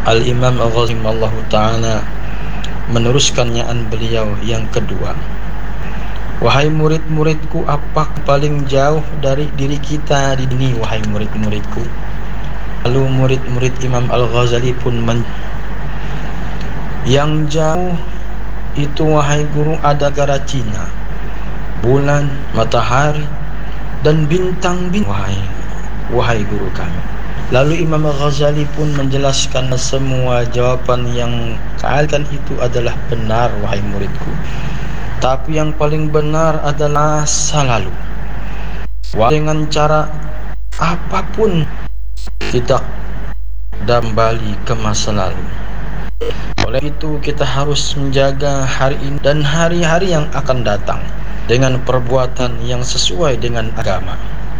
Al-Imam Al-Ghazali rahimahullahu ta'ala meneruskan nyanyian beliau yang kedua. Wahai murid-muridku, apa paling jauh dari diri kita di dunia, wahai murid-muridku? Lalu murid-murid Imam Al-Ghazali pun yang jauh itu, wahai guru, ada negara Cina, bulan, matahari, dan bintang-bintang, wahai guru kami. Lalu Imam Al-Ghazali pun menjelaskan semua jawaban yang kalian itu adalah benar, wahai muridku. Tapi yang paling benar adalah masa lalu. Dengan cara apapun tidak kembali ke masa lalu. Oleh itu kita harus menjaga hari ini dan hari-hari yang akan datang dengan perbuatan yang sesuai dengan agama.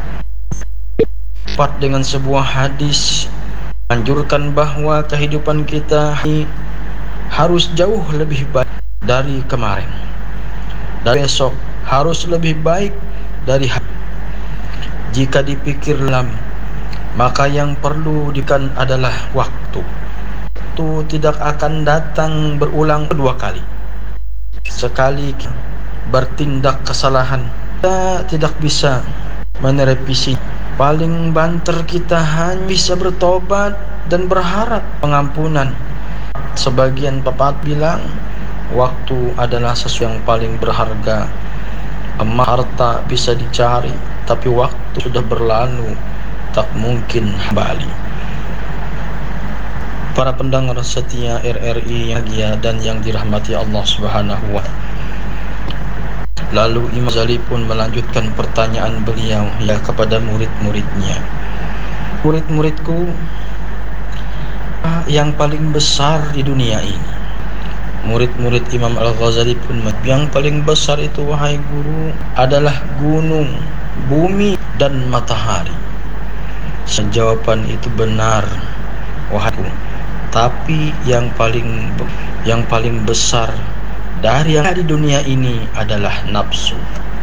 Tepat dengan sebuah hadis menganjurkan bahwa kehidupan kita harus jauh lebih baik dari kemarin. Dan besok harus lebih baik dari hari. Jika dipikir dalam, maka yang perlu dikan adalah waktu. Itu tidak akan datang berulang kedua kali. Sekali bertindak kesalahan, kita tidak bisa merevisi. Paling banter kita hanya bisa bertobat dan berharap pengampunan. Sebagian pepat bilang waktu adalah sesuatu yang paling berharga. Emas, harta bisa dicari, tapi waktu sudah berlalu, tak mungkin kembali. Para pendengar setia RRI yang bahagia dan yang dirahmati Allah Subhanahu wa ta'ala. Lalu Imam Ghazali pun melanjutkan pertanyaan beliau kepada murid-muridnya. Murid-muridku, yang paling besar di dunia ini? Murid-murid Imam Al-Ghazali pun yang paling besar itu, wahai guru, adalah gunung, bumi, dan matahari. Jawaban itu benar, wahai guru. Tapi yang paling besar dari yang di dunia ini adalah nafsu.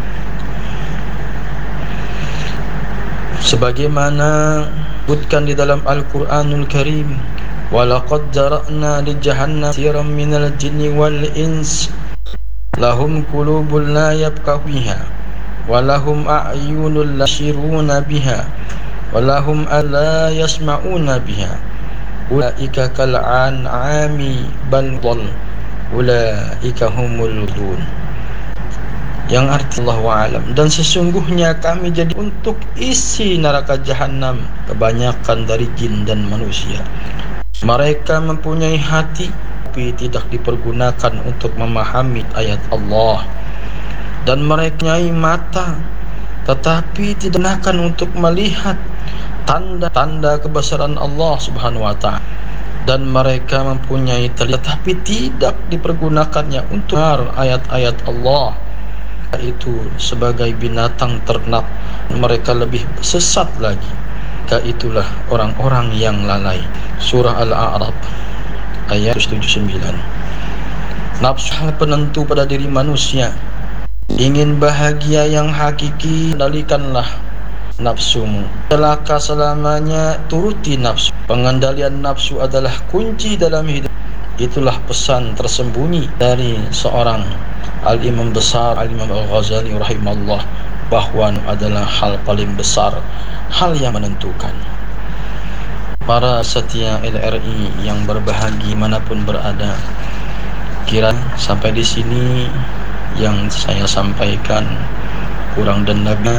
Sebagaimana disebutkan di dalam Al-Quranul Karim, walaqad zara'na li jahannam katsiran minal jinni wal ins lahum qulubun la yafqahuna biha wa lahum a'yunun la yubsiruna biha wa lahum la yasma'una biha ulaika kal an'ami bal dhal ulaika humul ghafilun. Yang arti Allahu a'lam. Dan sesungguhnya kami jadi untuk isi neraka jahanam kebanyakan dari jin dan manusia. Mereka mempunyai hati tapi tidak dipergunakan untuk memahami ayat Allah, dan mereka mempunyai mata tetapi tidak digunakan untuk melihat tanda-tanda kebesaran Allah Subhanahu wa ta'ala, dan mereka mempunyai telinga tetapi tidak dipergunakannya untuk ayat-ayat Allah. Itu sebagai binatang ternak, mereka lebih sesat lagi. Itulah orang-orang yang lalai. Surah Al-A'raf ayat 79. Nafsu penentu pada diri manusia. Ingin bahagia yang hakiki, kendalikanlah nafsumu. Celaka selamanya, turuti nafsu. Pengendalian nafsu adalah kunci dalam hidup. Itulah pesan tersembunyi dari seorang Al-Imam besar, Al-Imam Al-Ghazali rahimahullah, bahwa adalah hal paling besar, hal yang menentukan. Para setia LRI yang berbahagia manapun berada, kira sampai di sini yang saya sampaikan kurang dan lebih,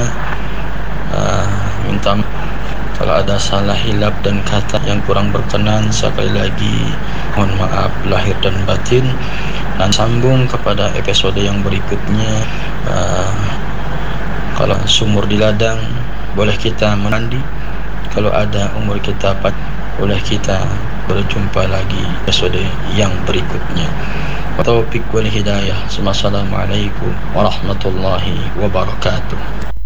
minta kalau ada salah hilap dan kata yang kurang berkenan, sekali lagi mohon maaf lahir dan batin. Dan sambung kepada episode yang berikutnya. Kalau sumur di ladang, boleh kita mandi. Kalau ada umur kita boleh kita berjumpa lagi episode yang berikutnya. Taufiq wal hidayah. Assalamualaikum warahmatullahi wabarakatuh.